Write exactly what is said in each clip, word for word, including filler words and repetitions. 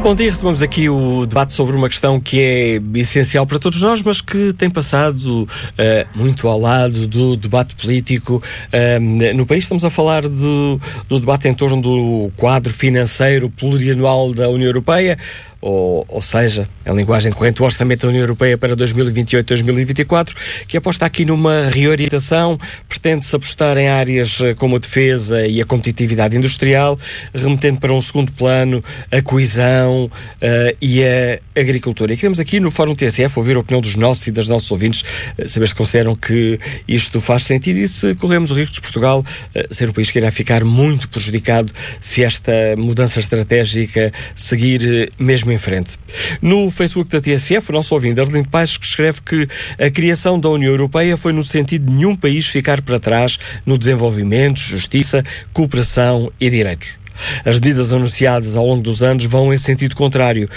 Bom dia, retomamos aqui o debate sobre uma questão que é essencial para todos nós, mas que tem passado uh, muito ao lado do debate político uh, no país. Estamos a falar do, do debate em torno do quadro financeiro plurianual da União Europeia, ou, ou seja, em linguagem corrente, o Orçamento da União Europeia para dois mil e vinte e oito a dois mil e vinte e quatro, que aposta aqui numa reorientação, pretende-se apostar em áreas como a defesa e a competitividade industrial, remetendo para um segundo plano a coesão uh, e a agricultura. E queremos aqui no Fórum T S F ouvir a opinião dos nossos e das nossos ouvintes, uh, saber se consideram que isto faz sentido e se corremos o risco de Portugal uh, ser um país que irá ficar muito prejudicado se esta mudança estratégica seguir uh, mesmo em frente. No Facebook da T S F, o nosso ouvinte Arlindo Paes escreve que a criação da União Europeia foi no sentido de nenhum país ficar para trás no desenvolvimento, justiça, cooperação e direitos. As medidas anunciadas ao longo dos anos vão em sentido contrário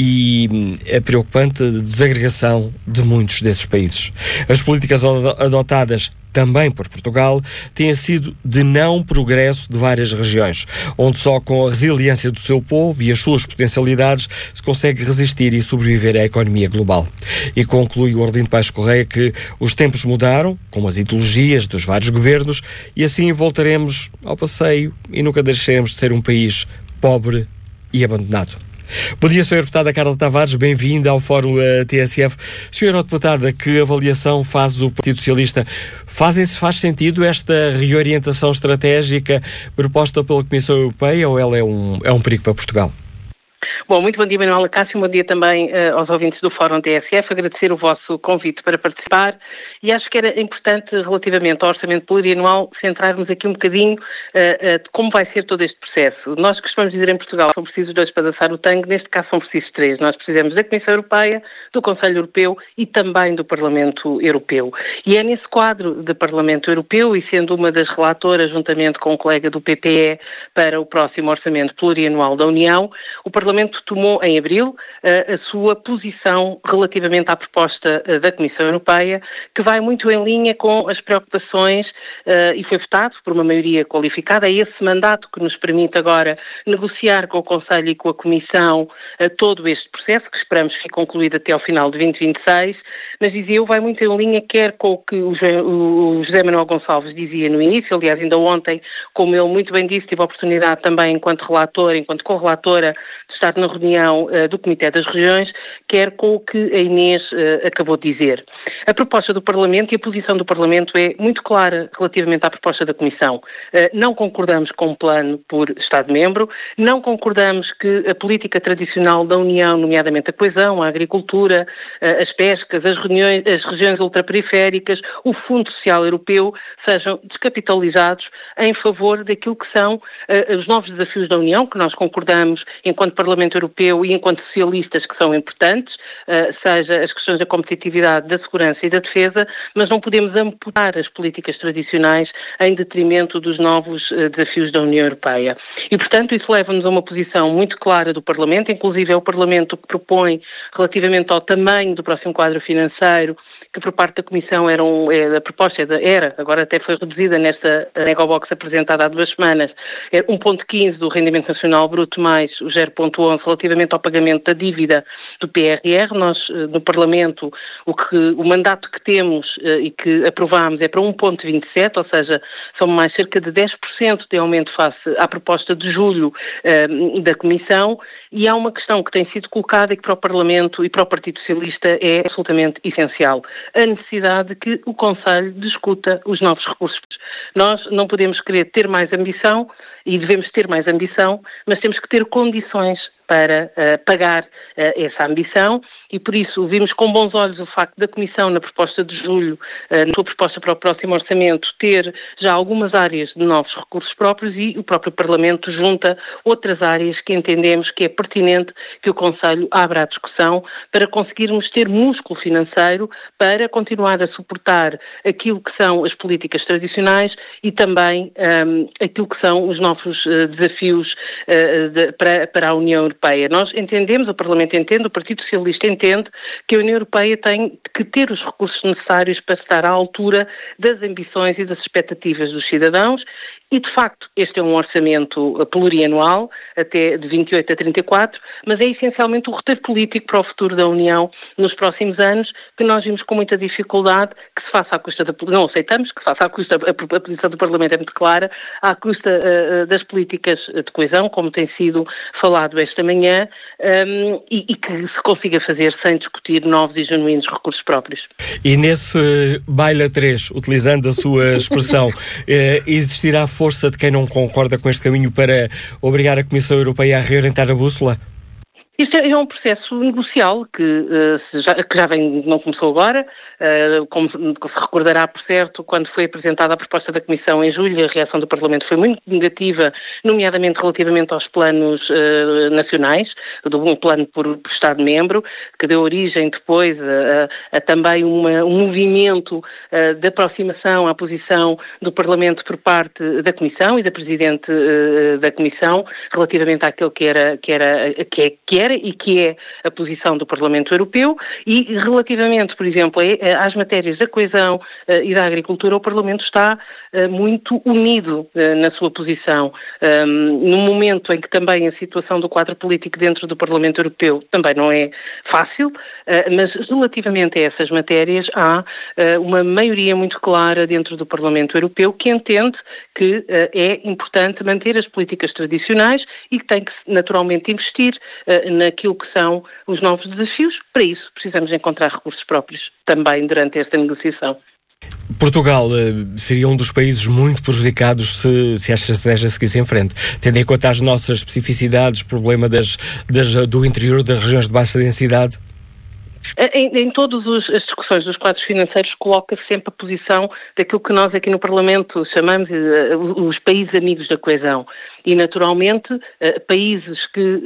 e é preocupante a desagregação de muitos desses países. As políticas adotadas também por Portugal, têm sido de não progresso de várias regiões, onde só com a resiliência do seu povo e as suas potencialidades se consegue resistir e sobreviver à economia global. E conclui o Arlindo Paes Correia que os tempos mudaram, com as ideologias dos vários governos, e assim voltaremos ao passeio e nunca deixaremos de ser um país pobre e abandonado. Bom dia, senhora Deputada Carla Tavares, bem-vinda ao Fórum uh, T S F. senhora Deputada, que avaliação faz o Partido Socialista? Faz, faz sentido esta reorientação estratégica proposta pela Comissão Europeia ou ela é um, é um perigo para Portugal? Bom, muito bom dia, Manuela Cássio, bom dia também uh, aos ouvintes do Fórum T S F, agradecer o vosso convite para participar e acho que era importante, relativamente ao Orçamento Plurianual, centrarmos aqui um bocadinho uh, uh, de como vai ser todo este processo. Nós costumamos dizer em Portugal que são precisos dois para dançar o tango, neste caso são precisos três. Nós precisamos da Comissão Europeia, do Conselho Europeu e também do Parlamento Europeu. E é nesse quadro de Parlamento Europeu, e sendo uma das relatoras, juntamente com o colega do P P E, para o próximo Orçamento Plurianual da União, o Parlamento tomou em abril a sua posição relativamente à proposta da Comissão Europeia, que vai muito em linha com as preocupações e foi votado por uma maioria qualificada. É esse mandato que nos permite agora negociar com o Conselho e com a Comissão todo este processo, que esperamos fique concluído até ao final de vinte e vinte e seis, mas dizia eu, vai muito em linha quer com o que o José Manuel Gonçalves dizia no início, aliás ainda ontem, como ele muito bem disse, tive a oportunidade também enquanto relator, enquanto correlatora, de estar na reunião uh, do Comitê das Regiões, quer com o que a Inês uh, acabou de dizer. A proposta do Parlamento e a posição do Parlamento é muito clara relativamente à proposta da Comissão. Uh, não concordamos com o plano por Estado-membro, não concordamos que a política tradicional da União, nomeadamente a coesão, a agricultura, uh, as pescas, as, reuniões, as regiões ultraperiféricas, o Fundo Social Europeu, sejam descapitalizados em favor daquilo que são uh, os novos desafios da União, que nós concordamos enquanto Parlamento Europeu e enquanto socialistas que são importantes, uh, seja as questões da competitividade, da segurança e da defesa, mas não podemos amputar as políticas tradicionais em detrimento dos novos uh, desafios da União Europeia. E, portanto, isso leva-nos a uma posição muito clara do Parlamento, inclusive é o Parlamento que propõe, relativamente ao tamanho do próximo quadro financeiro, que por parte da Comissão era um, é, a proposta era, agora até foi reduzida nesta Negobox apresentada há duas semanas, é um vírgula quinze do rendimento nacional bruto mais o zero vírgula onze relativamente ao pagamento da dívida do P R R. Nós, no Parlamento, o, que, o mandato que temos e que aprovámos é para um vírgula vinte e sete, ou seja, são mais cerca de dez por cento de aumento face à proposta de julho uh, da Comissão, e há uma questão que tem sido colocada e que para o Parlamento e para o Partido Socialista é absolutamente essencial. A necessidade de que o Conselho discuta os novos recursos. Nós não podemos querer ter mais ambição e devemos ter mais ambição, mas temos que ter condições para uh, pagar uh, essa ambição e, por isso, vimos com bons olhos o facto da Comissão, na proposta de julho, uh, na sua proposta para o próximo orçamento, ter já algumas áreas de novos recursos próprios e o próprio Parlamento junta outras áreas que entendemos que é pertinente que o Conselho abra a discussão para conseguirmos ter músculo financeiro para continuar a suportar aquilo que são as políticas tradicionais e também um, aquilo que são os novos uh, desafios uh, de, para, para a União Europeia. Nós entendemos, o Parlamento entende, o Partido Socialista entende que a União Europeia tem que ter os recursos necessários para estar à altura das ambições e das expectativas dos cidadãos E, de facto, este é um orçamento plurianual, até de vinte e oito a trinta e quatro, mas é essencialmente o roteiro político para o futuro da União nos próximos anos, que nós vimos com muita dificuldade que se faça à custa da... Não aceitamos que se faça à custa... A posição do Parlamento é muito clara, à custa uh, das políticas de coesão, como tem sido falado esta manhã, um, e, e que se consiga fazer sem discutir novos e genuínos recursos próprios. E nesse baile a três, utilizando a sua expressão, eh, existirá força de quem não concorda com este caminho para obrigar a Comissão Europeia a reorientar a bússola? Isto é um processo negocial que, uh, já, que já vem, não começou agora, uh, como se recordará, por certo, quando foi apresentada a proposta da Comissão em julho, a reação do Parlamento foi muito negativa, nomeadamente relativamente aos planos uh, nacionais, do um plano por, por Estado-membro, que deu origem depois a, a, a também uma, um movimento uh, de aproximação à posição do Parlamento por parte da Comissão e da Presidente uh, da Comissão, relativamente àquilo que era, que era, que é, que é e que é a posição do Parlamento Europeu, e relativamente, por exemplo, às matérias da coesão e da agricultura, o Parlamento está muito unido na sua posição. Num momento em que também a situação do quadro político dentro do Parlamento Europeu também não é fácil, mas relativamente a essas matérias há uma maioria muito clara dentro do Parlamento Europeu que entende que é importante manter as políticas tradicionais e que tem que naturalmente investir naquilo que são os novos desafios. Para isso, precisamos encontrar recursos próprios também durante esta negociação. Portugal uh, seria um dos países muito prejudicados se, se esta estratégia seguisse em frente, tendo em conta as nossas especificidades, problema das, das, do interior das regiões de baixa densidade? Em, em todas as discussões dos quadros financeiros coloca-se sempre a posição daquilo que nós aqui no Parlamento chamamos uh, os países amigos da coesão. E, naturalmente, uh, países que uh,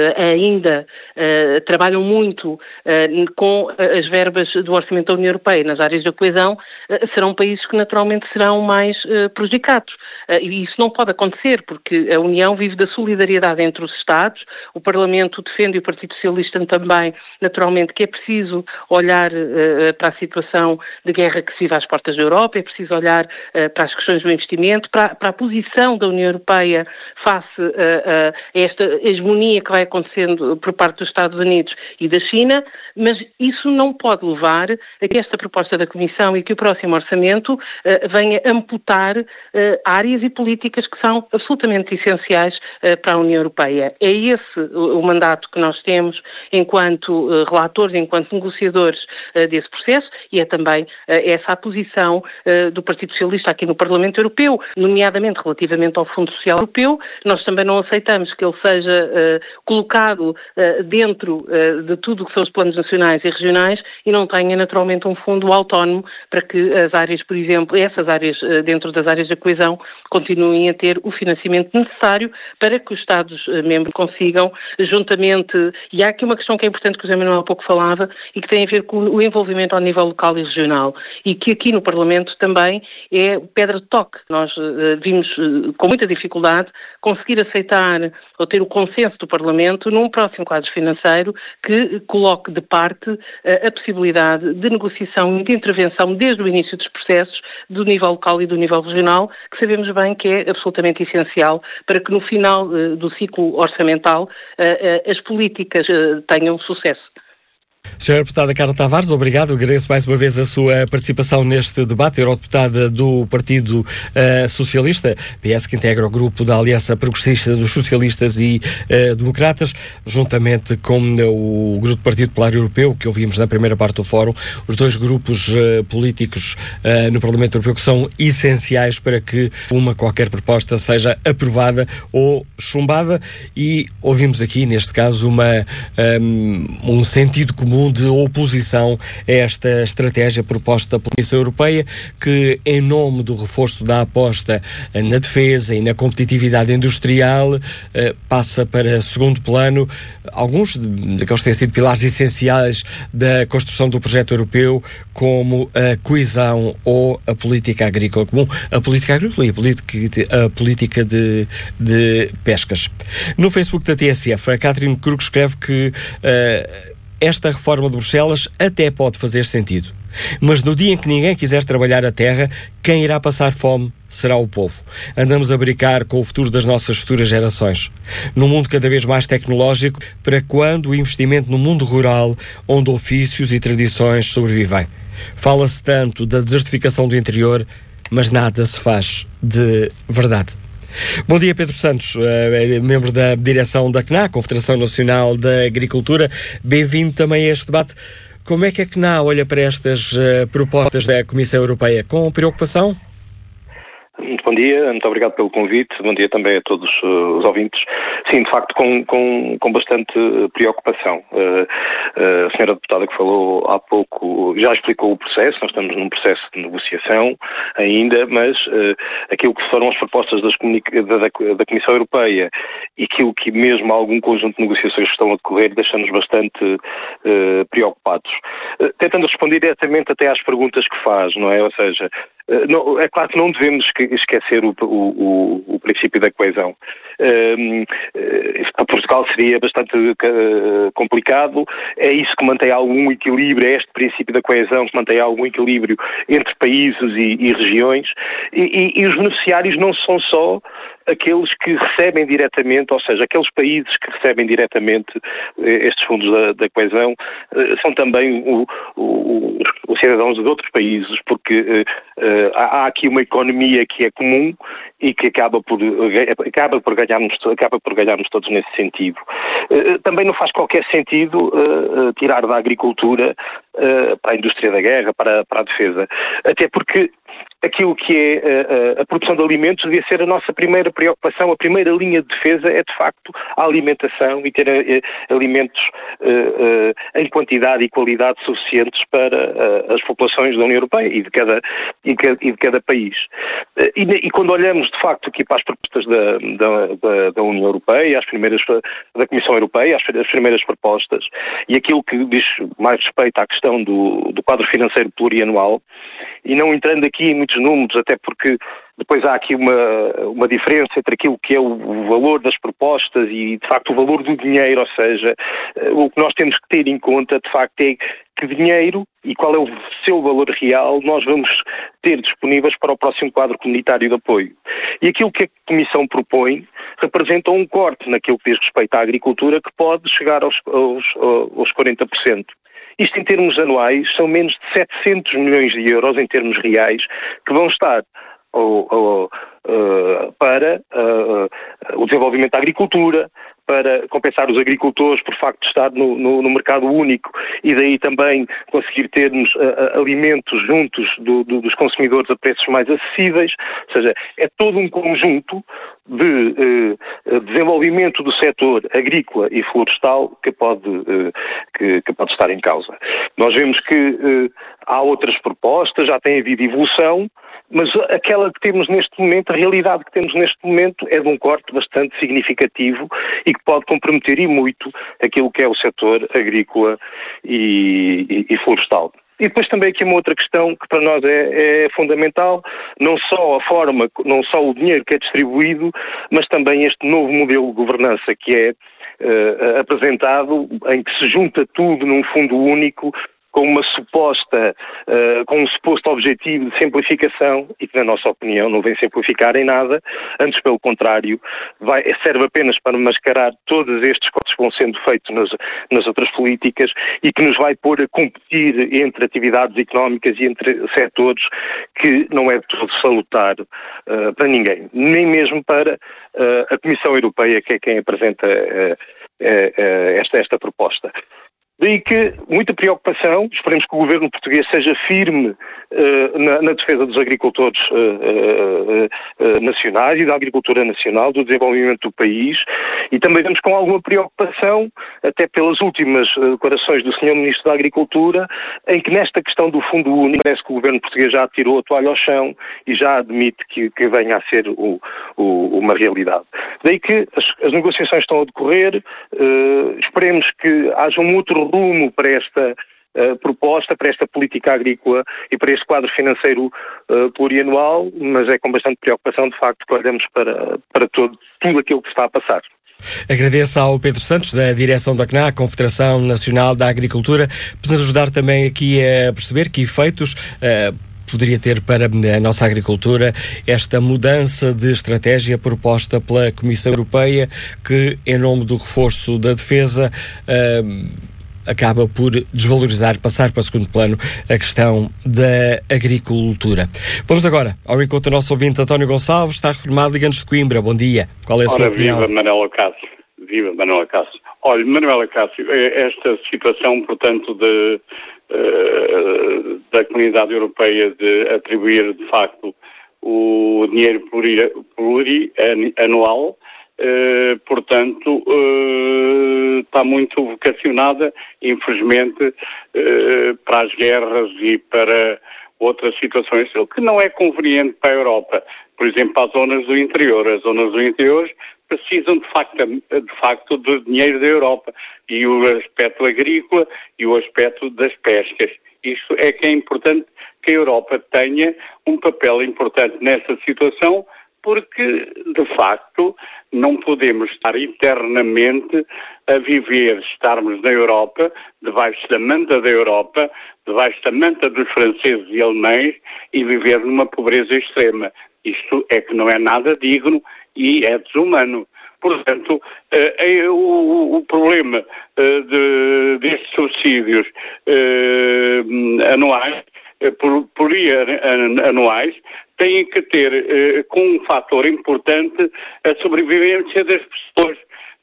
ainda uh, trabalham muito uh, com as verbas do Orçamento da União Europeia nas áreas da coesão uh, serão países que, naturalmente, serão mais uh, prejudicados. Uh, e isso não pode acontecer, porque a União vive da solidariedade entre os Estados, o Parlamento defende, e o Partido Socialista também, naturalmente, que é preciso olhar uh, para a situação de guerra que se vive às portas da Europa, é preciso olhar uh, para as questões do investimento, para, para a posição da União Europeia face uh, uh, a esta hegemonia que vai acontecendo por parte dos Estados Unidos e da China, mas isso não pode levar a que esta proposta da Comissão e que o próximo orçamento uh, venha amputar uh, áreas e políticas que são absolutamente essenciais uh, para a União Europeia. É esse o, o mandato que nós temos enquanto uh, relatores, enquanto negociadores uh, desse processo, e é também uh, essa a posição uh, do Partido Socialista aqui no Parlamento Europeu, nomeadamente relativamente ao Fundo Social Europeu. Nós também não aceitamos que ele seja uh, colocado uh, dentro uh, de tudo o que são os planos nacionais e regionais e não tenha naturalmente um fundo autónomo para que as áreas, por exemplo, essas áreas uh, dentro das áreas da coesão continuem a ter o financiamento necessário para que os Estados-membros uh, consigam, juntamente, e há aqui uma questão que é importante que o José Manuel há pouco falava, e que tem a ver com o envolvimento ao nível local e regional, e que aqui no Parlamento também é pedra de toque. Nós uh, vimos uh, com muita dificuldade conseguir aceitar ou ter o consenso do Parlamento num próximo quadro financeiro que coloque de parte uh, a possibilidade de negociação e de intervenção desde o início dos processos do nível local e do nível regional, que sabemos bem que é absolutamente essencial para que no final uh, do ciclo orçamental uh, uh, as políticas uh, tenham sucesso. senhora Deputada Carla Tavares, obrigado. Agradeço mais uma vez a sua participação neste debate. Eurodeputada do Partido uh, Socialista, P S, que integra o grupo da Aliança Progressista dos Socialistas e uh, Democratas, juntamente com uh, o Grupo do Partido Popular Europeu, que ouvimos na primeira parte do fórum, os dois grupos uh, políticos uh, no Parlamento Europeu que são essenciais para que uma qualquer proposta seja aprovada ou chumbada, e ouvimos aqui, neste caso, uma, um, um sentido comum de oposição a esta estratégia proposta pela Comissão Europeia, que, em nome do reforço da aposta na defesa e na competitividade industrial, passa para segundo plano alguns daqueles que têm sido pilares essenciais da construção do projeto europeu, como a coesão ou a política agrícola comum, a política agrícola e a política, a política de, de pescas. No Facebook da T S F, a Catherine Krug escreve que uh, esta reforma de Bruxelas até pode fazer sentido, Mas no dia em que ninguém quiser trabalhar a terra, quem irá passar fome será o povo. Andamos a brincar com o futuro das nossas futuras gerações. Num mundo cada vez mais tecnológico, para quando o investimento no mundo rural, onde ofícios e tradições sobrevivem? Fala-se tanto da desertificação do interior, mas nada se faz de verdade. Bom dia, Pedro Santos, membro da direção da C N A, Confederação Nacional da Agricultura. Bem-vindo também a este debate. Como é que a C N A olha para estas uh, propostas da Comissão Europeia? Com preocupação? Muito bom dia, muito obrigado pelo convite, bom dia também a todos uh, os ouvintes. Sim, de facto, com, com, com bastante preocupação. Uh, uh, a senhora deputada que falou há pouco já explicou o processo, nós estamos num processo de negociação ainda, mas uh, aquilo que foram as propostas das comunica- da, da Comissão Europeia e aquilo que mesmo algum conjunto de negociações que estão a decorrer deixa-nos bastante uh, preocupados. Uh, tentando responder diretamente até às perguntas que faz, não é? Ou seja, uh, não, é claro que não devemos esquecer o, o, o, o princípio da coesão. Um, para Portugal seria bastante uh, complicado. É isso que mantém algum equilíbrio, é este princípio da coesão que mantém algum equilíbrio entre países e, e regiões. E, e, e os beneficiários não são só aqueles que recebem diretamente, ou seja, aqueles países que recebem diretamente estes fundos da, da coesão, são também o, o, os cidadãos de outros países, porque uh, há aqui uma economia que é comum e que acaba por, acaba por, ganharmos, acaba por ganharmos todos nesse sentido. Uh, também não faz qualquer sentido uh, tirar da agricultura uh, para a indústria da guerra, para, para a defesa, até porque aquilo que é a, a produção de alimentos devia ser a nossa primeira preocupação. A primeira linha de defesa é, de facto, a alimentação e ter a, a, alimentos uh, uh, em quantidade e qualidade suficientes para uh, as populações da União Europeia e de cada, e de, e de cada país. Uh, e, e quando olhamos, de facto, aqui para as propostas da, da, da, da União Europeia, as primeiras da Comissão Europeia, as, as primeiras propostas, e aquilo que diz mais respeito à questão do, do quadro financeiro plurianual, e não entrando aqui em muitos números, até porque depois há aqui uma, uma diferença entre aquilo que é o, o valor das propostas e, de facto, o valor do dinheiro, ou seja, o que nós temos que ter em conta, de facto, é que dinheiro e qual é o seu valor real nós vamos ter disponíveis para o próximo quadro comunitário de apoio. E aquilo que a Comissão propõe representa um corte naquilo que diz respeito à agricultura que pode chegar aos, aos, aos quarenta por cento. Isto em termos anuais são menos de setecentos milhões de euros em termos reais que vão estar ou, ou, uh, para uh, o desenvolvimento da agricultura, para compensar os agricultores por facto de estar no, no, no mercado único e daí também conseguir termos uh, alimentos juntos do, do, dos consumidores a preços mais acessíveis. Ou seja, é todo um conjunto de uh, desenvolvimento do setor agrícola e florestal que pode, uh, que, que pode estar em causa. Nós vemos que uh, há outras propostas, já tem havido evolução, mas aquela que temos neste momento, a realidade que temos neste momento é de um corte bastante significativo e que pode comprometer e muito aquilo que é o setor agrícola e, e, e florestal. E depois também aqui uma outra questão que para nós é, é fundamental, não só a forma, não só o dinheiro que é distribuído, mas também este novo modelo de governança que é uh, apresentado, em que se junta tudo num fundo único, com uma suposta, uh, com um suposto objetivo de simplificação e que, na nossa opinião, não vem simplificar em nada, antes pelo contrário, vai, serve apenas para mascarar todos estes cortes que vão sendo feitos nas, nas outras políticas e que nos vai pôr a competir entre atividades económicas e entre setores que não é de todo salutar uh, para ninguém, nem mesmo para uh, a Comissão Europeia, que é quem apresenta uh, uh, uh, esta, esta proposta. Daí que muita preocupação, esperemos que o governo português seja firme uh, na, na defesa dos agricultores uh, uh, uh, nacionais e da agricultura nacional, do desenvolvimento do país, e também vemos com alguma preocupação, até pelas últimas uh, declarações do senhor Ministro da Agricultura, em que nesta questão do Fundo Único parece que o governo português já tirou a toalha ao chão e já admite que, que venha a ser o, o, uma realidade. Daí que as, as negociações estão a decorrer, uh, esperemos que haja um outro rumo para esta uh, proposta, para esta política agrícola e para este quadro financeiro uh, plurianual, mas é com bastante preocupação, de facto, que olhamos para, para todo, tudo aquilo que está a passar. Agradeço ao Pedro Santos, da direção da C N A, Confederação Nacional da Agricultura, por nos ajudar também aqui a perceber que efeitos uh, poderia ter para a nossa agricultura esta mudança de estratégia proposta pela Comissão Europeia, que, em nome do reforço da defesa, uh, acaba por desvalorizar, passar para o segundo plano a questão da agricultura. Vamos agora ao encontro do nosso ouvinte António Gonçalves, está reformado, liga-nos de Coimbra. Bom dia. Qual é a sua Ora, opinião? viva Manuela Cássio. Viva Manuela Cássio. Olha, Manuela Cássio, esta situação, portanto, de, uh, da Comunidade Europeia de atribuir, de facto, o dinheiro plurianual, Uh, portanto, uh, está muito vocacionada, infelizmente, uh, para as guerras e para outras situações, o que não é conveniente para a Europa. Por exemplo, para as zonas do interior. As zonas do interior precisam, de facto, de facto, do dinheiro da Europa. E o aspecto agrícola e o aspecto das pescas. Isto é que é importante que a Europa tenha um papel importante nessa situação, porque, de facto, não podemos estar eternamente a viver, estarmos na Europa, debaixo da manta da Europa, debaixo da manta dos franceses e alemães, e viver numa pobreza extrema. Isto é que não é nada digno e é desumano. Portanto, eh, o, o problema eh, de, destes subsídios eh, anuais, eh, plurianuais, têm que ter eh, como um fator importante a sobrevivência das pessoas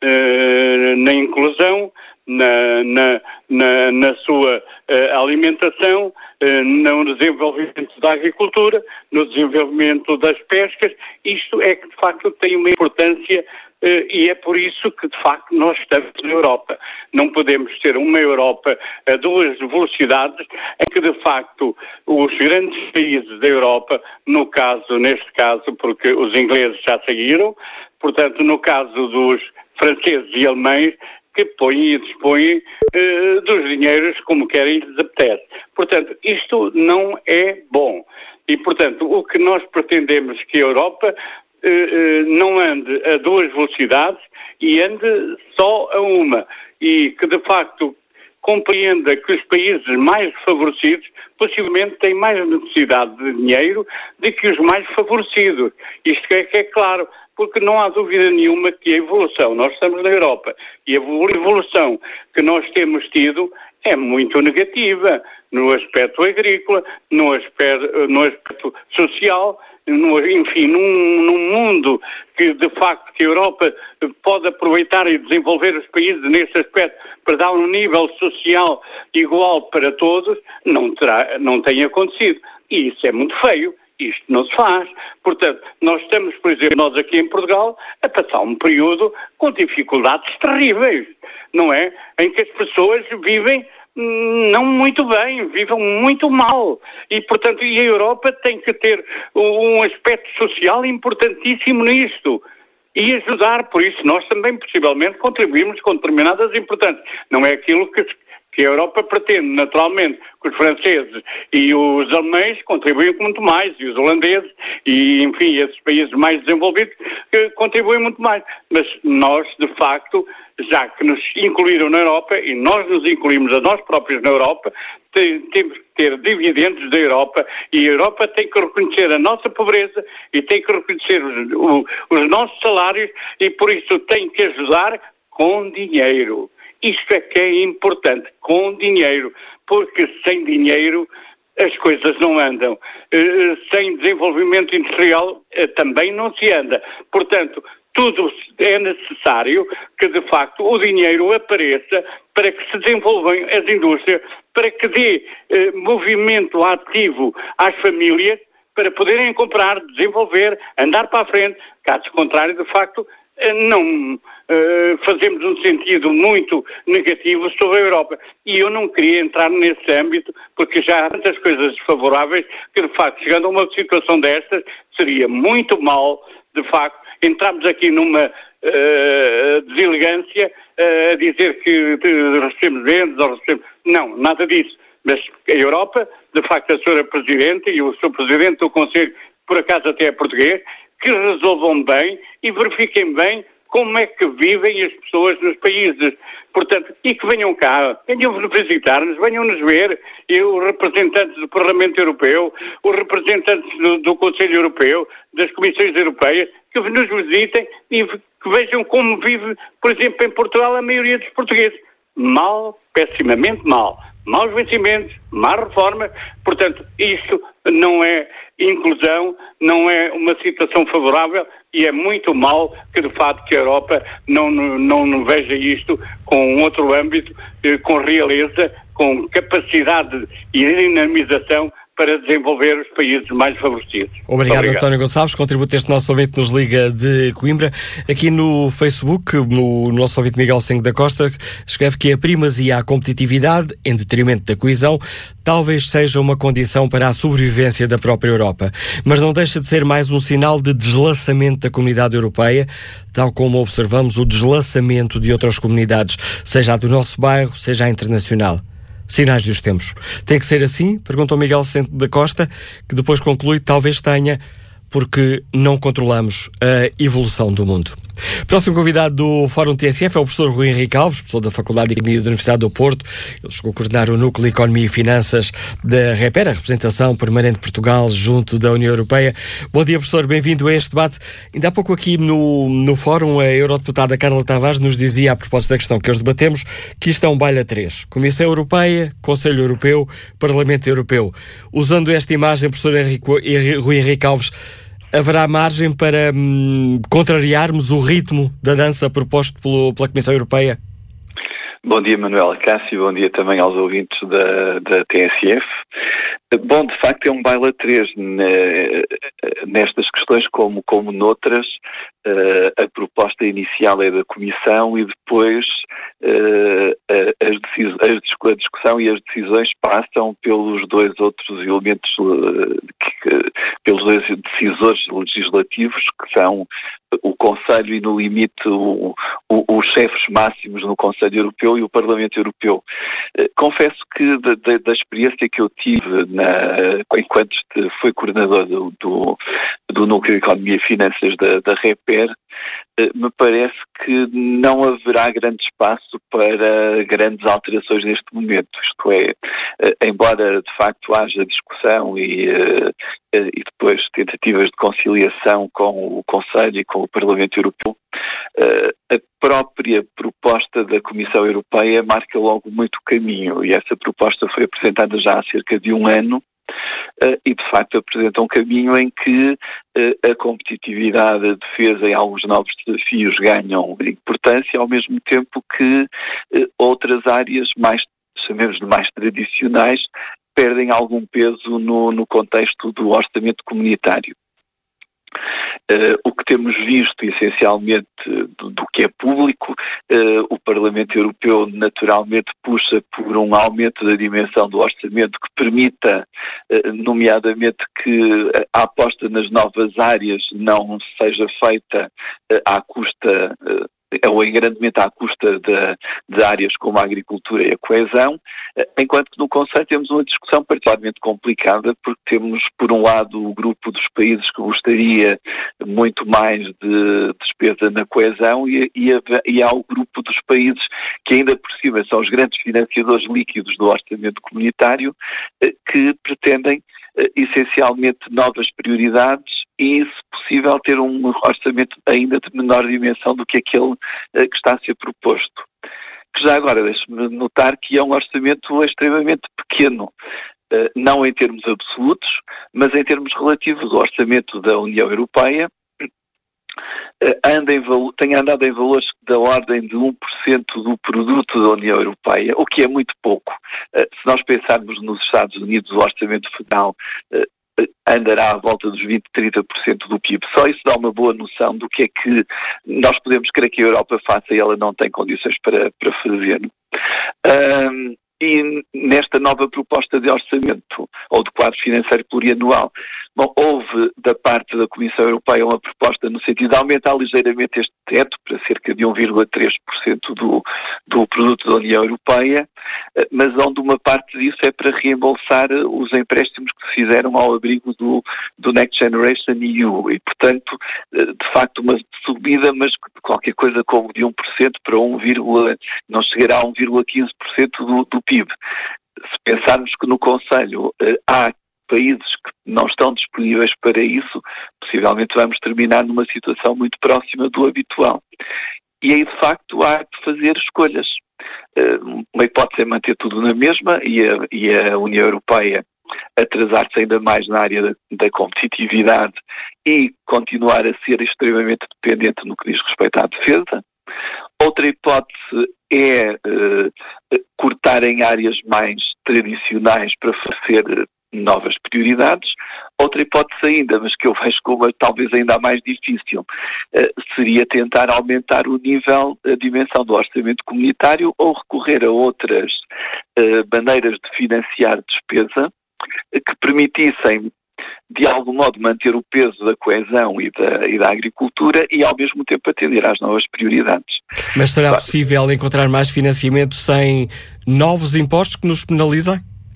eh, na inclusão, na, na, na, na sua eh, alimentação, eh, no desenvolvimento da agricultura, no desenvolvimento das pescas. Isto é que, de facto, tem uma importância eh, e é por isso que, de facto, nós estamos na Europa. Não podemos ter uma Europa a duas velocidades em que, de facto, os grandes países da Europa, no caso, neste caso, porque os ingleses já saíram, portanto, no caso dos franceses e alemães, que põem e dispõem uh, dos dinheiros como querem e lhes apetece. Portanto, isto não é bom. E, portanto, o que nós pretendemos que a Europa uh, uh, não ande a duas velocidades e ande só a uma. E que, de facto, compreenda que os países mais favorecidos possivelmente têm mais necessidade de dinheiro do que os mais favorecidos. Isto é que é claro, porque não há dúvida nenhuma que a evolução, nós estamos na Europa, e a evolução que nós temos tido é muito negativa no aspecto agrícola, no aspecto, no aspecto social, no, enfim, num, num mundo que, de facto, que a Europa pode aproveitar e desenvolver os países nesse aspecto para dar um nível social igual para todos, não terá, não tem acontecido. E isso é muito feio. Isto não se faz. Portanto, nós estamos, por exemplo, nós aqui em Portugal, a passar um período com dificuldades terríveis, não é? Em que as pessoas vivem não muito bem, vivem muito mal. E, portanto, e a Europa tem que ter um aspecto social importantíssimo nisto. E ajudar, por isso nós também possivelmente contribuímos com determinadas importantes. Não é aquilo que, que a Europa pretende, naturalmente, que os franceses e os alemães contribuem muito mais, e os holandeses, e enfim, esses países mais desenvolvidos, que contribuem muito mais. Mas nós, de facto, já que nos incluíram na Europa, e nós nos incluímos a nós próprios na Europa, temos que ter dividendos da Europa, e a Europa tem que reconhecer a nossa pobreza e tem que reconhecer os, os, os nossos salários, e por isso tem que ajudar com dinheiro. Isto é que é importante, com dinheiro, porque sem dinheiro as coisas não andam. Uh, sem desenvolvimento industrial uh, também não se anda. Portanto, tudo é necessário que, de facto, o dinheiro apareça para que se desenvolvam as indústrias, para que dê uh, movimento ativo às famílias, para poderem comprar, desenvolver, andar para a frente. Caso contrário, de facto, não uh, fazemos um sentido muito negativo sobre a Europa. E eu não queria entrar nesse âmbito, porque já há tantas coisas desfavoráveis que, de facto, chegando a uma situação destas, seria muito mal, de facto, entrarmos aqui numa uh, deselegância uh, a dizer que recebemos vendas ou recebemos... Não, nada disso. Mas a Europa, de facto, a senhora Presidente e o senhor Presidente do Conselho, por acaso até é português, que resolvam bem e verifiquem bem como é que vivem as pessoas nos países. Portanto, e que venham cá, venham-nos visitar-nos, venham-nos ver, e os representantes do Parlamento Europeu, os representantes do, do Conselho Europeu, das Comissões Europeias, que nos visitem e que vejam como vive, por exemplo, em Portugal, a maioria dos portugueses. Mal, pessimamente mal. Maus vencimentos, más reformas. Portanto, isto não é inclusão, não é uma situação favorável e é muito mal que, de facto, que a Europa não, não, não veja isto com outro âmbito, com realeza, com capacidade e dinamização para desenvolver os países mais favorecidos. Obrigado, Obrigado. António Gonçalves. Contributo este nosso ouvinte nos liga de Coimbra. Aqui no Facebook, no nosso ouvinte Miguel Sengo da Costa escreve que a primazia à competitividade, em detrimento da coesão, talvez seja uma condição para a sobrevivência da própria Europa. Mas não deixa de ser mais um sinal de deslaçamento da comunidade europeia, tal como observamos o deslaçamento de outras comunidades, seja a do nosso bairro, seja a internacional. Sinais dos tempos. Tem que ser assim? Perguntou Miguel Centro da Costa, que depois conclui, talvez tenha, porque não controlamos a evolução do mundo. Próximo convidado do Fórum T S F é o professor Rui Henrique Alves, professor da Faculdade de Economia da Universidade do Porto. Ele chegou a coordenar o Núcleo de Economia e Finanças da REPER, a representação permanente de Portugal junto da União Europeia. Bom dia, professor, bem-vindo a este debate. Ainda há pouco aqui no, no Fórum, a eurodeputada Carla Tavares nos dizia, a propósito da questão que hoje debatemos, que isto é um baile a três. Comissão Europeia, Conselho Europeu, Parlamento Europeu. Usando esta imagem, professor Henrique, Rui Henrique Alves, haverá margem para hum, contrariarmos o ritmo da dança proposto pelo, pela Comissão Europeia? Bom dia, Manuel Cássio, bom dia também aos ouvintes da, da T S F. Bom, de facto é um baile a três nestas questões como, como noutras. A proposta inicial é da Comissão e depois a, decis, a discussão e as decisões passam pelos dois outros elementos, que, pelos dois decisores legislativos, que são o Conselho e, no limite, o, o, os chefes máximos no Conselho Europeu e o Parlamento Europeu. Confesso que da, da, da experiência que eu tive na, enquanto fui coordenador do, do, do Núcleo de Economia e Finanças da, da REPER, me parece que não haverá grande espaço para grandes alterações neste momento. Isto é, embora de facto haja discussão e, e depois tentativas de conciliação com o Conselho e com o Parlamento Europeu, a própria proposta da Comissão Europeia marca logo muito caminho, e essa proposta foi apresentada já há cerca de um ano. Uh, e de facto apresenta um caminho em que uh, a competitividade, a defesa e alguns novos desafios ganham importância, ao mesmo tempo que uh, outras áreas mais, chamemos de mais tradicionais, perdem algum peso no, no contexto do orçamento comunitário. Uh, o que temos visto, essencialmente, do, do que é público, uh, o Parlamento Europeu naturalmente puxa por um aumento da dimensão do orçamento que permita, uh, nomeadamente, que a aposta nas novas áreas não seja feita uh, à custa, uh, ou engrandimento à custa de, de áreas como a agricultura e a coesão, enquanto que no Conselho temos uma discussão particularmente complicada, porque temos, por um lado, o grupo dos países que gostaria muito mais de despesa na coesão e, e, e há o grupo dos países que ainda por cima são os grandes financiadores líquidos do orçamento comunitário, que pretendem essencialmente novas prioridades e, se possível, ter um orçamento ainda de menor dimensão do que aquele que está a ser proposto. Que já agora, deixe-me notar que é um orçamento extremamente pequeno, não em termos absolutos, mas em termos relativos. O orçamento da União Europeia Anda em, tem andado em valores da ordem de um por cento do produto da União Europeia, o que é muito pouco. Se nós pensarmos nos Estados Unidos, o orçamento federal andará à volta dos vinte, trinta por cento do P I B. Só isso dá uma boa noção do que é que nós podemos querer que a Europa faça e ela não tem condições para, para fazer. Um, E nesta nova proposta de orçamento, ou de quadro financeiro plurianual, bom, houve da parte da Comissão Europeia uma proposta no sentido de aumentar ligeiramente este teto para cerca de um vírgula três por cento do, do produto da União Europeia, mas onde uma parte disso é para reembolsar os empréstimos que se fizeram ao abrigo do, do Next Generation E U. E, portanto, de facto, uma subida, mas qualquer coisa como de um por cento para um, não chegará a um vírgula quinze por cento do, do P I B. Se pensarmos que no Conselho há países que não estão disponíveis para isso, possivelmente vamos terminar numa situação muito próxima do habitual. E aí, de facto, há de fazer escolhas. Uma hipótese é manter tudo na mesma e a, e a União Europeia atrasar-se ainda mais na área da, da competitividade e continuar a ser extremamente dependente no que diz respeito à defesa. Outra hipótese é uh, cortar em áreas mais tradicionais para fazer novas prioridades. Outra hipótese ainda, mas que eu vejo como talvez ainda mais difícil, uh, seria tentar aumentar o nível, a dimensão do orçamento comunitário ou recorrer a outras uh, maneiras de financiar despesa uh, que permitissem, de algum modo, manter o peso da coesão e da, e da agricultura e, ao mesmo tempo, atender às novas prioridades. Mas será possível encontrar mais financiamento sem novos impostos que nos penalizem?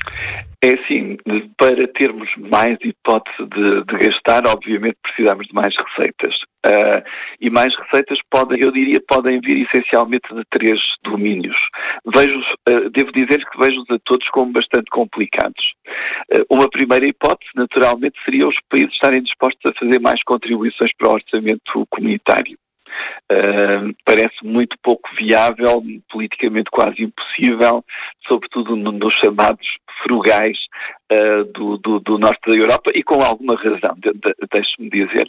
É assim, para termos mais hipótese de, de gastar, obviamente precisamos de mais receitas. Uh, e mais receitas podem, eu diria, podem vir essencialmente de três domínios. Vejo, uh, devo dizer que vejo-os a todos como bastante complicados. Uh, uma primeira hipótese, naturalmente, seria os países estarem dispostos a fazer mais contribuições para o orçamento comunitário. Uh, parece muito pouco viável, politicamente quase impossível, sobretudo nos chamados frugais uh, do, do, do norte da Europa, e com alguma razão, de, de, deixe-me dizer.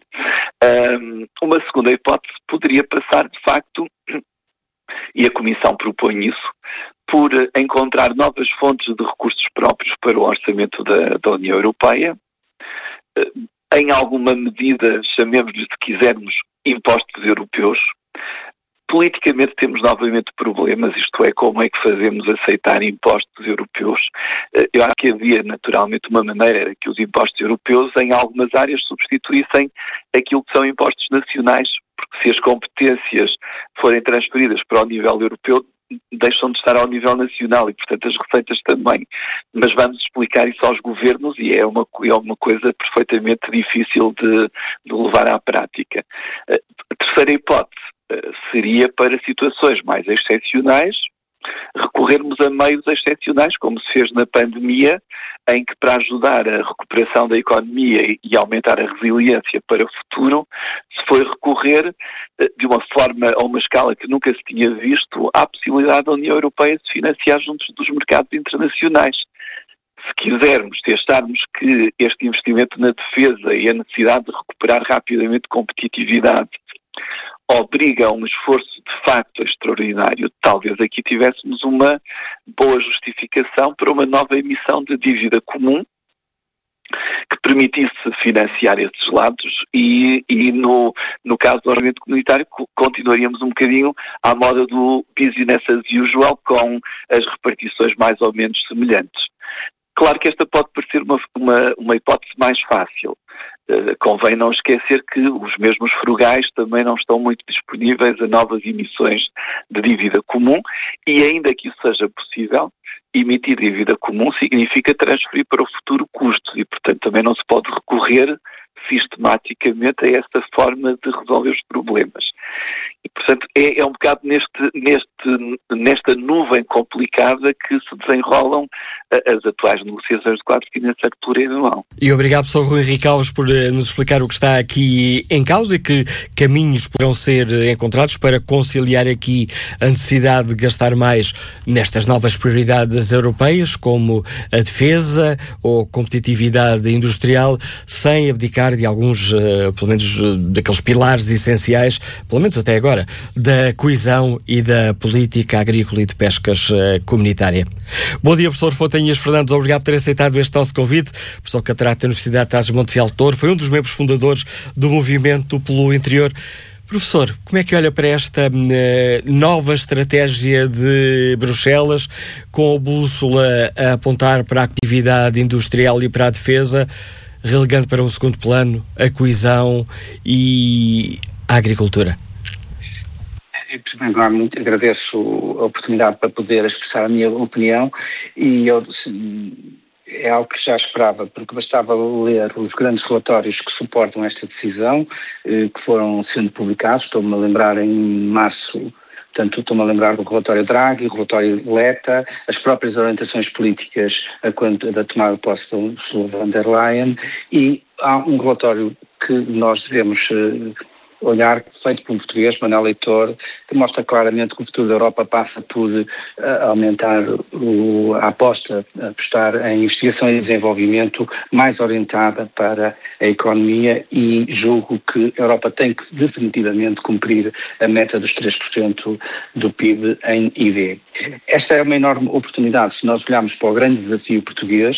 Uh, uma segunda hipótese poderia passar, de facto, e a Comissão propõe isso, por encontrar novas fontes de recursos próprios para o orçamento da, da União Europeia, uh, em alguma medida, chamemos-lhe, se quisermos, impostos europeus. Politicamente temos novamente problemas, isto é, como é que fazemos aceitar impostos europeus. Eu acho que havia naturalmente uma maneira, era que os impostos europeus em algumas áreas substituíssem aquilo que são impostos nacionais, porque se as competências forem transferidas para o nível europeu, deixam de estar ao nível nacional e, portanto, as receitas também. Mas vamos explicar isso aos governos e é uma, é uma coisa perfeitamente difícil de, de levar à prática. A terceira hipótese seria para situações mais excepcionais, recorrermos a meios excepcionais, como se fez na pandemia, em que, para ajudar a recuperação da economia e aumentar a resiliência para o futuro, se foi recorrer de uma forma a uma escala que nunca se tinha visto à possibilidade da União Europeia se financiar junto dos mercados internacionais. Se quisermos, se acharmos que este investimento na defesa e a necessidade de recuperar rapidamente competitividade obriga a um esforço de facto extraordinário, talvez aqui tivéssemos uma boa justificação para uma nova emissão de dívida comum que permitisse financiar esses lados e, e no, no caso do orçamento comunitário continuaríamos um bocadinho à moda do business as usual, com as repartições mais ou menos semelhantes. Claro que esta pode parecer uma, uma, uma hipótese mais fácil. Uh, convém não esquecer que os mesmos frugais também não estão muito disponíveis a novas emissões de dívida comum e, ainda que isso seja possível, emitir dívida comum significa transferir para o futuro custos e, portanto, também não se pode recorrer sistematicamente a esta forma de resolver os problemas. E, portanto, é, é um bocado neste, neste, nesta nuvem complicada que se desenrolam as atuais negociações do quadro financeiro plurianual. E obrigado, professor Rui Henrique Alves, por nos explicar o que está aqui em causa e que caminhos poderão ser encontrados para conciliar aqui a necessidade de gastar mais nestas novas prioridades europeias, como a defesa ou competitividade industrial, sem abdicar de alguns, uh, pelo menos, uh, daqueles pilares essenciais, pelo menos até agora, da coesão e da política agrícola e de pescas uh, comunitária. Bom dia, professor Fontanhas Fernandes, obrigado por ter aceitado este nosso convite. Professor catedrático da Universidade de Tás Montes de Altor, foi um dos membros fundadores do Movimento pelo Interior. Professor, como é que olha para esta uh, nova estratégia de Bruxelas, com a bússola a apontar para a atividade industrial e para a defesa, relegando para um segundo plano a coesão e a agricultura? Em primeiro lugar, muito agradeço a oportunidade para poder expressar a minha opinião e eu, é algo que já esperava, porque bastava ler os grandes relatórios que suportam esta decisão, que foram sendo publicados. Estou-me a lembrar em março, portanto, estou-me a lembrar do relatório Draghi, o relatório Letta, as próprias orientações políticas a quanto da tomada de posse do Ursula von der Leyen, e há um relatório que nós devemos olhar, feito por um português, Manuel Leitor, que mostra claramente que o futuro da Europa passa por uh, aumentar o, a aposta, a apostar em investigação e desenvolvimento mais orientada para a economia, e julgo que a Europa tem que definitivamente cumprir a meta dos três por cento do P I B em I D. Esta é uma enorme oportunidade. Se nós olharmos para o grande desafio português,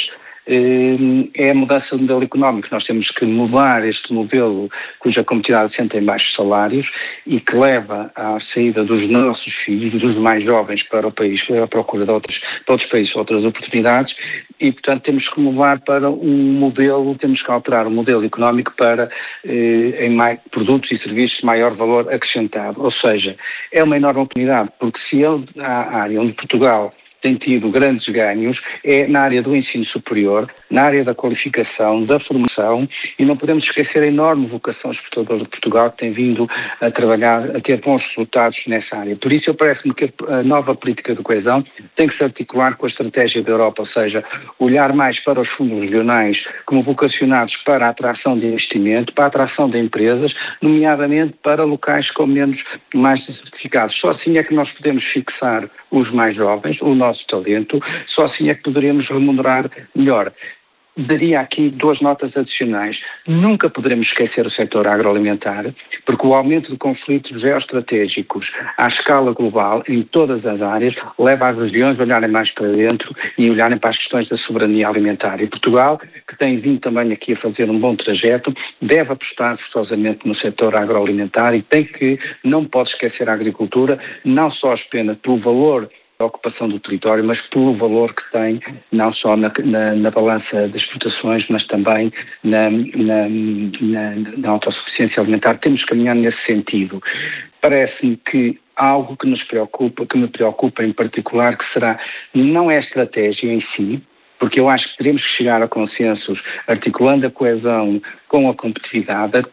é a mudança do modelo económico. Nós temos que mudar este modelo cuja competitividade assenta em baixos salários e que leva à saída dos nossos filhos, dos mais jovens, para o país, à procura de outros, de outros países, outras oportunidades, e, portanto, temos que mudar para um modelo, temos que alterar o modelo económico para eh, em mais, produtos e serviços de maior valor acrescentado. Ou seja, é uma enorme oportunidade, porque se a área onde Portugal tem tido grandes ganhos é na área do ensino superior, na área da qualificação, da formação, e não podemos esquecer a enorme vocação exportadora de Portugal, que tem vindo a trabalhar, a ter bons resultados nessa área. Por isso, eu parece-me que a nova política de coesão tem que se articular com a estratégia da Europa, ou seja, olhar mais para os fundos regionais como vocacionados para a atração de investimento, para a atração de empresas, nomeadamente para locais com menos, mais diversificados. Só assim é que nós podemos fixar os mais jovens, o nosso talento, só assim é que poderemos remunerar melhor. Daria aqui duas notas adicionais. Nunca poderemos esquecer o setor agroalimentar, porque o aumento de conflitos geoestratégicos à escala global, em todas as áreas, leva as regiões a olharem mais para dentro e olharem para as questões da soberania alimentar. E Portugal, que tem vindo também aqui a fazer um bom trajeto, deve apostar forçosamente no setor agroalimentar e tem que, não pode esquecer a agricultura, não só apenas pelo valor da ocupação do território, mas pelo valor que tem, não só na, na, na balança das exportações, mas também na, na, na, na autossuficiência alimentar. Temos que caminhar nesse sentido. Parece-me que algo que nos preocupa, que me preocupa em particular, que será, não é a estratégia em si, porque eu acho que teremos que chegar a consensos articulando a coesão com a competitividade, a,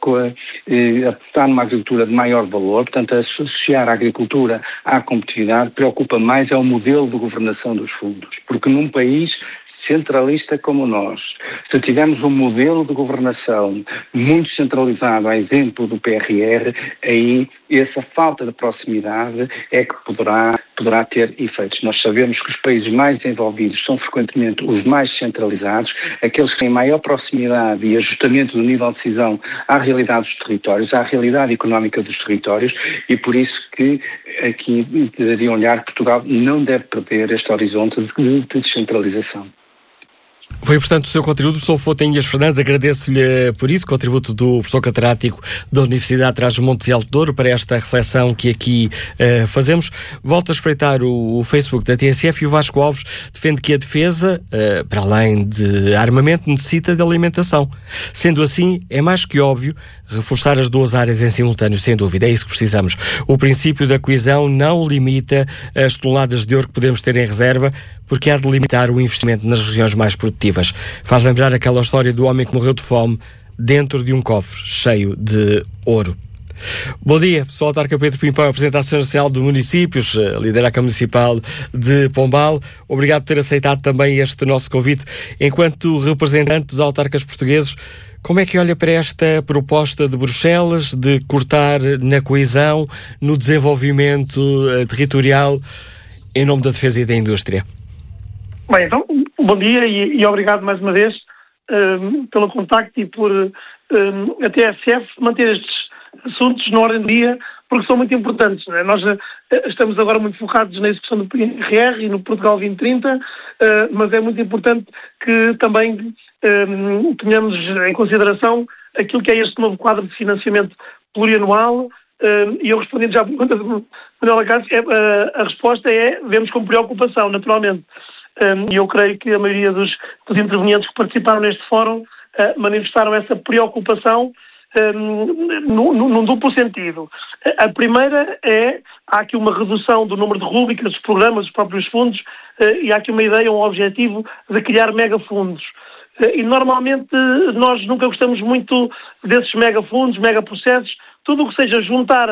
a, apostar numa agricultura de maior valor, portanto, a associar a agricultura à competitividade. Preocupa mais é o modelo de governação dos fundos, porque num país centralista como nós, se tivermos um modelo de governação muito centralizado, a exemplo do P R R, aí essa falta de proximidade é que poderá, poderá ter efeitos. Nós sabemos que os países mais desenvolvidos são frequentemente os mais centralizados, aqueles que têm maior proximidade e ajustamento do nível de decisão à realidade dos territórios, à realidade económica dos territórios, e por isso que aqui deveriam olhar que Portugal não deve perder este horizonte de, de descentralização. Foi, portanto, o seu contributo, professor Fotinhas Fernandes. Agradeço-lhe por isso, contributo do professor catedrático da Universidade de Trás-os-Montes e Alto Douro para esta reflexão que aqui uh, fazemos. Volto a espreitar o, o Facebook da T S F e o Vasco Alves defende que a defesa, uh, para além de armamento, necessita de alimentação. Sendo assim, é mais que óbvio reforçar as duas áreas em simultâneo, sem dúvida. É isso que precisamos. O princípio da coesão não limita as toneladas de ouro que podemos ter em reserva, porque há de limitar o investimento nas regiões mais produtivas. Faz lembrar aquela história do homem que morreu de fome dentro de um cofre cheio de ouro. Bom dia, sou o autarca Pedro Pimpão, representante nacional de municípios, líder da Câmara Municipal de Pombal. Obrigado por ter aceitado também este nosso convite. Enquanto representante dos autarcas portugueses, como é que olha para esta proposta de Bruxelas de cortar na coesão, no desenvolvimento uh, territorial, em nome da defesa e da indústria? Bem, então, bom dia e, e obrigado mais uma vez um, pelo contacto e por um, a T S F manter estes assuntos na ordem do dia, porque são muito importantes. Não é? Nós uh, estamos agora muito focados na execução do P R R e no Portugal vinte trinta, uh, mas é muito importante que também um, tenhamos em consideração aquilo que é este novo quadro de financiamento plurianual. Uh, e eu respondendo já à pergunta do Manuel Acácio, é, uh, a resposta é, vemos com preocupação, naturalmente. Um, e eu creio que a maioria dos, dos intervenientes que participaram neste fórum uh, manifestaram essa preocupação um, num, num duplo sentido. A primeira é, há aqui uma redução do número de rúbricas, dos programas, dos próprios fundos, uh, e há aqui uma ideia, um objetivo de criar megafundos. Uh, e normalmente nós nunca gostamos muito desses megafundos, megaprocessos. Tudo o que seja juntar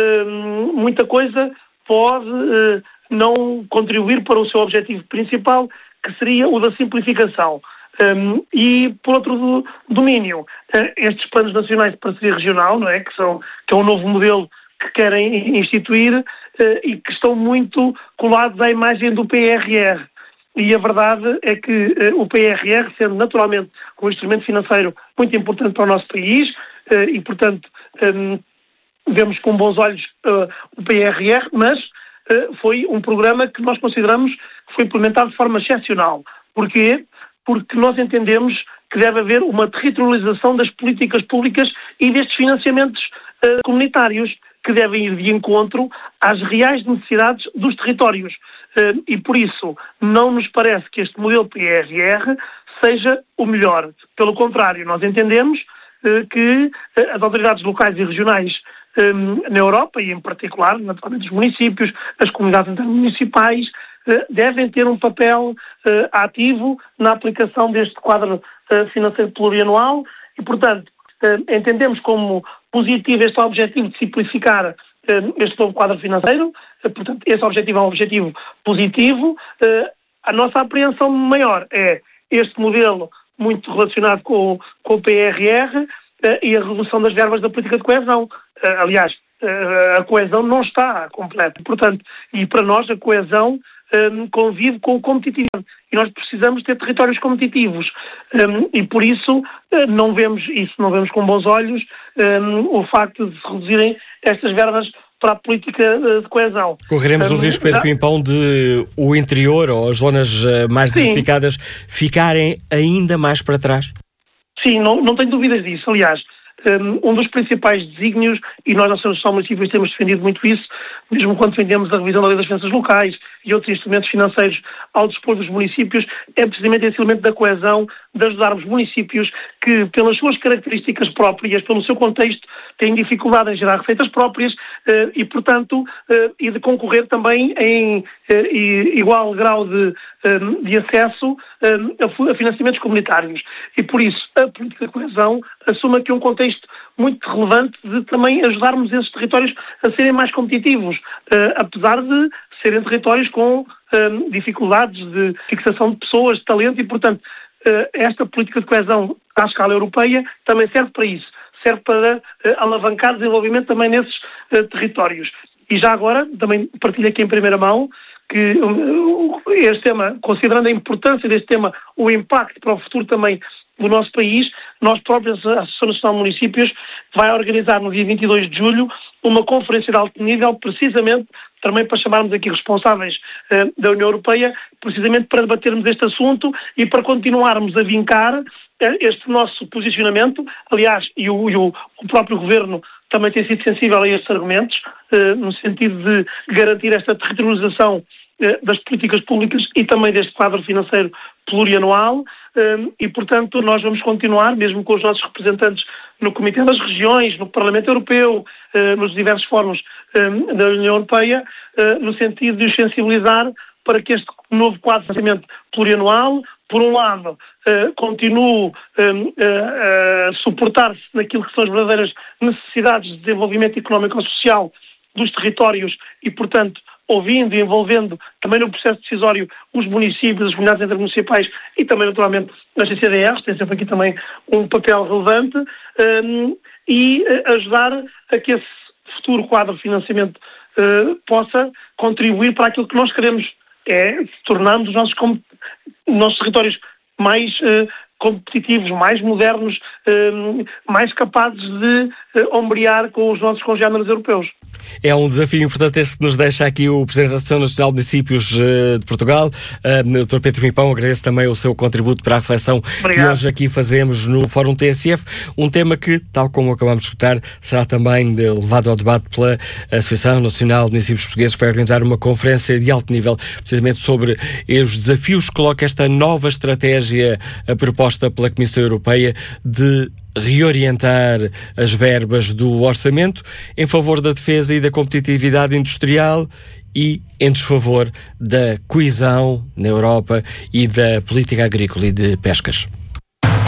uh, muita coisa pode uh, não contribuir para o seu objetivo principal, que seria o da simplificação. Um, e, por outro do, domínio, uh, estes planos nacionais de parceria regional, não é? Que, são, que é um novo modelo que querem instituir uh, e que estão muito colados à imagem do P R R. E a verdade é que uh, o P R R, sendo naturalmente um instrumento financeiro muito importante para o nosso país, uh, e, portanto, um, vemos com bons olhos uh, o P R R, mas uh, foi um programa que nós consideramos que foi implementado de forma excepcional. Porquê? Porque nós entendemos que deve haver uma territorialização das políticas públicas e destes financiamentos uh, comunitários, que devem ir de encontro às reais necessidades dos territórios. Uh, e por isso não nos parece que este modelo P R R seja o melhor. Pelo contrário, nós entendemos uh, que uh, as autoridades locais e regionais um, na Europa, e em particular, naturalmente, os municípios, as comunidades intermunicipais, devem ter um papel uh, ativo na aplicação deste quadro uh, financeiro plurianual e, portanto, uh, entendemos como positivo este objetivo de simplificar uh, este novo quadro financeiro. Uh, portanto, esse objetivo é um objetivo positivo. Uh, a nossa apreensão maior é este modelo muito relacionado com, com o P R R uh, e a redução das verbas da política de coesão. Uh, aliás, uh, a coesão não está completa. Portanto, e para nós a coesão Um, convive com o competitivo. E nós precisamos ter territórios competitivos. Um, e por isso uh, não vemos isso, não vemos com bons olhos um, o facto de se reduzirem estas verbas para a política uh, de coesão. Correremos um, o risco, Pedro Pimpão, de o interior ou as zonas uh, mais desertificadas ficarem ainda mais para trás? Sim, não, não tenho dúvidas disso. Aliás, um dos principais desígnios, e nós na Associação Municipais temos defendido muito isso, mesmo quando defendemos a revisão da Lei das Finanças Locais e outros instrumentos financeiros ao dispor dos municípios, é precisamente esse elemento da coesão, de ajudarmos municípios que, pelas suas características próprias, pelo seu contexto, têm dificuldade em gerar receitas próprias e, portanto, e de concorrer também em igual grau de, de acesso a financiamentos comunitários. E, por isso, a política de coesão assume aqui um contexto muito relevante de também ajudarmos esses territórios a serem mais competitivos, uh, apesar de serem territórios com uh, dificuldades de fixação de pessoas, de talento, e, portanto, uh, esta política de coesão à escala europeia também serve para isso, serve para uh, alavancar desenvolvimento também nesses uh, territórios. E já agora, também partilho aqui em primeira mão, que uh, este tema, considerando a importância deste tema, o impacto para o futuro também do nosso país, nós próprios, a Associação Nacional de Municípios, vai organizar no dia vinte e dois de julho uma conferência de alto nível, precisamente, também para chamarmos aqui responsáveis uh, da União Europeia, precisamente para debatermos este assunto e para continuarmos a vincar uh, este nosso posicionamento. Aliás, e, o, e o, o próprio Governo também tem sido sensível a estes argumentos, uh, no sentido de garantir esta territorialização das políticas públicas e também deste quadro financeiro plurianual, e, portanto, nós vamos continuar, mesmo com os nossos representantes no Comitê das Regiões, no Parlamento Europeu, nos diversos fóruns da União Europeia, no sentido de os sensibilizar para que este novo quadro de financiamento plurianual, por um lado, continue a suportar-se naquilo que são as verdadeiras necessidades de desenvolvimento económico e social dos territórios e, portanto, ouvindo e envolvendo também no processo decisório os municípios, as comunidades intermunicipais e também, naturalmente, as C C D Rs, tem sempre aqui também um papel relevante, um, e uh, ajudar a que esse futuro quadro de financiamento uh, possa contribuir para aquilo que nós queremos, é tornarmos os nossos, com, nossos territórios mais uh, competitivos, mais modernos, uh, mais capazes de uh, ombrear com os nossos congêneres europeus. É um desafio importante esse que nos deixa aqui o Presidente da Associação Nacional de Municípios de Portugal, uh, doutor Pedro Pimpão. Agradeço também o seu contributo para a reflexão Obrigado. Que hoje aqui fazemos no Fórum T S F, um tema que, tal como acabamos de escutar, será também levado ao debate pela Associação Nacional de Municípios Portugueses, que vai organizar uma conferência de alto nível, precisamente sobre os desafios que coloca esta nova estratégia proposta pela Comissão Europeia de reorientar as verbas do orçamento em favor da defesa e da competitividade industrial e em desfavor da coesão na Europa e da política agrícola e de pescas.